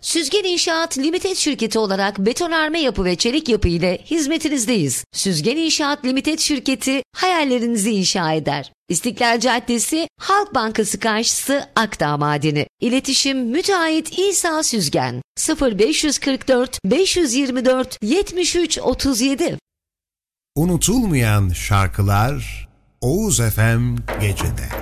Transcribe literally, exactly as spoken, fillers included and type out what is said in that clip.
Süzgen İnşaat Limited şirketi olarak betonarme yapı ve çelik yapı ile hizmetinizdeyiz. Süzgen İnşaat Limited şirketi hayallerinizi inşa eder. İstiklal Caddesi, Halk Bankası karşısı, Akdağ Madeni. İletişim müteahhit İsa Süzgen. sıfır beş kırk dört beş yirmi dört yetmiş üç otuz yedi. Unutulmayan şarkılar Oğuz F M Gece'de.